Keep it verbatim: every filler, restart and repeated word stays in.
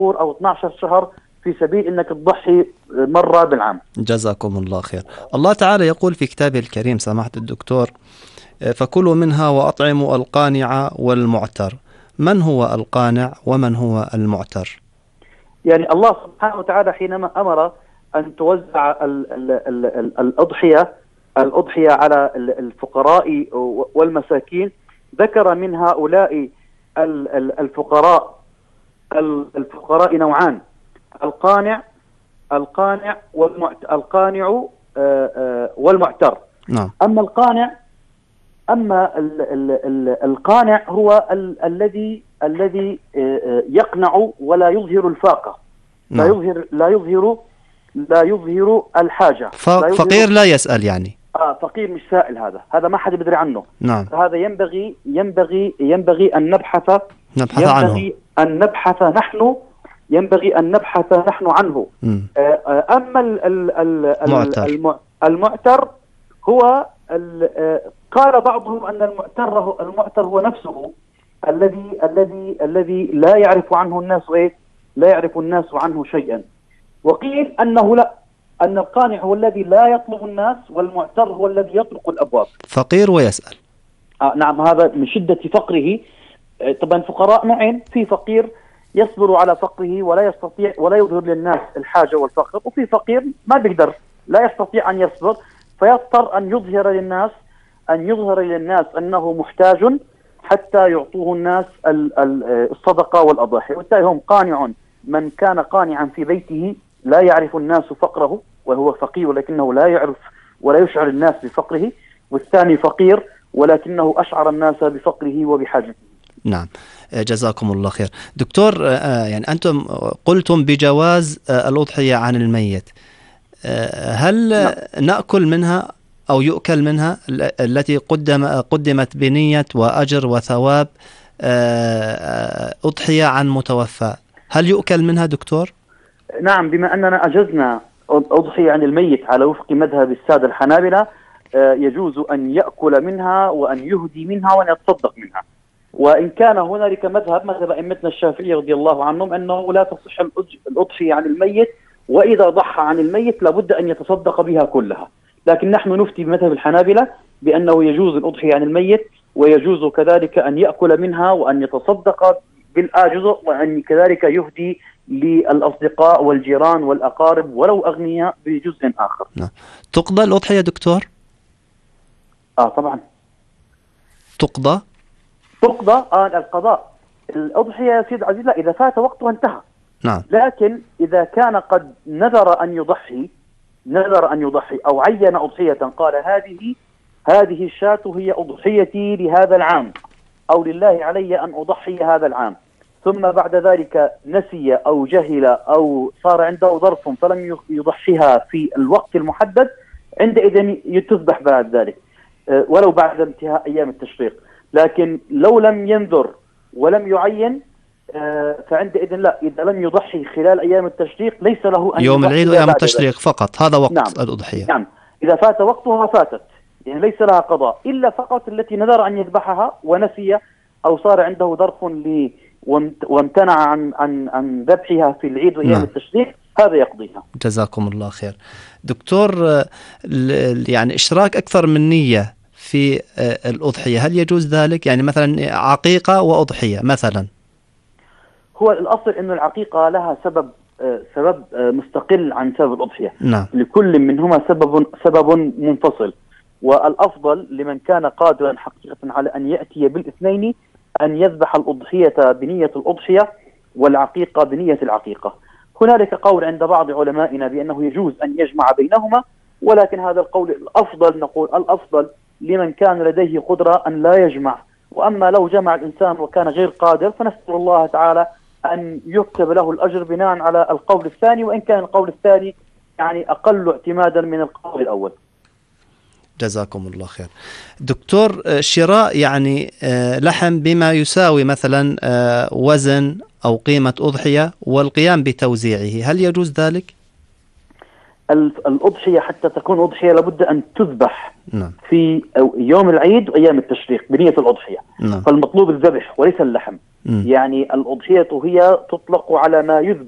شهور أو اثني عشر شهر في سبيل أنك تضحي مرة بالعام. جزاكم الله خير. الله تعالى يقول في كتابه الكريم سماحة الدكتور: فكلوا منها وأطعموا القانع والمعتر. من هو القانع ومن هو المعتر؟ يعني الله سبحانه وتعالى حينما أمر أن توزع ال ال ال ال الأضحية الأضحية على الفقراء والمساكين ذكر من هؤلاء الفقراء الفقراء نوعان: القانع القانع والمعتر القانع والمعتر. نعم. أما القانع أما ال ال ال القانع هو ال الذي الذي يقنع ولا يظهر الفاقة. نعم. لا يظهر لا يظهر لا يظهر الحاجة. لا يظهر فقير لا يسأل يعني. آه فقير مش سائل، هذا هذا ما حد بيدري عنه. نعم. هذا ينبغي ينبغي ينبغي أن نبحث نبحث ينبغي عنه. أن نبحث نحن ينبغي أن نبحث نحن عنه. آه أما ال ال ال المعتر. المعتر هو قال بعضهم أن المعتر المعتر هو نفسه الذي الذي الذي لا يعرف عنه الناس ايه لا يعرف الناس عنه شيئا. وقيل أنه لا، أن القانع هو الذي لا يطلب الناس والمعتر هو الذي يطرق الأبواب. فقير ويسأل. آه نعم، هذا من شدة فقره. آه طبعا فقراء نوعين: في فقير يصبر على فقره ولا يستطيع ولا يظهر للناس الحاجة والفقر، وفي فقير ما بيقدر لا يستطيع أن يصبر فيضطر أن يظهر للناس أن يظهر للناس أنه محتاج حتى يعطوه الناس الصدقة والأضاحي. وبالتالي هم قانع. من كان قانعا في بيته لا يعرف الناس فقره وهو فقير ولكنه لا يعرف ولا يشعر الناس بفقره، والثاني فقير ولكنه أشعر الناس بفقره وبحاجته. نعم، جزاكم الله خير. دكتور، يعني أنتم قلتم بجواز الأضحية عن الميت، هل نعم. نأكل منها أو يؤكل منها التي قدم قدمت بنية وأجر وثواب أضحية عن متوفى، هل يؤكل منها دكتور؟ نعم، بما أننا أجزنا أضحية عن الميت على وفق مذهب السادة الحنابلة يجوز أن يأكل منها وأن يهدي منها وأن يتصدق منها. وإن كان هنالك مذهب مذهب أئمتنا الشافعي رضي الله عنهم أنه لا تصح الأضحية عن الميت، وإذا ضحى عن الميت لابد أن يتصدق بها كلها. لكن نحن نفتي بمذهب الحنابلة بأنه يجوز الأضحية عن الميت، ويجوز كذلك أن يأكل منها وأن يتصدق بالآجزة، وأن كذلك يهدي للأصدقاء والجيران والأقارب ولو أغنياء بجزء آخر. نعم. تقضى الأضحية دكتور؟ آه طبعا تقضى تقضى آه القضاء. الأضحية يا سيد عزيز لا، إذا فات وقتها انتهى. نعم. لكن إذا كان قد نذر أن يضحي نذر أن يضحي أو عين أضحية، قال هذه هذه الشاة هي أضحيتي لهذا العام، أو لله علي أن أضحي هذا العام، ثم بعد ذلك نسي أو جهل أو صار عنده ظرف فلم يضحيها في الوقت المحدد، عندئذ تذبح بعد ذلك ولو بعد انتهاء أيام التشريق. لكن لو لم ينذر ولم يعين فعندئذ لا، إذا لم يضحي خلال أيام التشريق ليس له أن يوم العيد وأيام التشريق فقط، هذا وقت. نعم. الأضحية. نعم، إذا فات وقتها فاتت، يعني ليس لها قضاء إلا فقط التي نذر أن يذبحها ونسي أو صار عنده ظرف لي وامتنع عن عن عن ذبحها في العيد وأيام نعم. التشريق، هذا يقضيها. جزاكم الله خير. دكتور، يعني إشراك أكثر من نية في الأضحية هل يجوز ذلك؟ يعني مثلا عقيقة وأضحية مثلا. هو الأصل إنه العقيقة لها سبب سبب مستقل عن سبب الأضحية. نعم. لكل منهما سبب سبب منفصل، والأفضل لمن كان قادرا حقيقة على أن يأتي بالاثنين أن يذبح الأضحية بنية الأضحية والعقيقة بنية العقيقة. هنالك قول عند بعض علمائنا بأنه يجوز أن يجمع بينهما، ولكن هذا القول الأفضل، نقول الأفضل لمن كان لديه قدرة أن لا يجمع. وأما لو جمع الإنسان وكان غير قادر فنسأل الله تعالى أن يكتب له الأجر بناء على القول الثاني، وإن كان القول الثاني يعني أقل اعتمادا من القول الأول. جزاكم الله خير. دكتور، شراء يعني لحم بما يساوي مثلا وزن أو قيمة أضحية والقيام بتوزيعه، هل يجوز ذلك؟ الأضحية حتى تكون أضحية لابد أن تذبح نعم. في يوم العيد وأيام التشريق بنية الأضحية. نعم. فالمطلوب الذبح وليس اللحم. م. يعني الأضحية هي تطلق على ما يذبح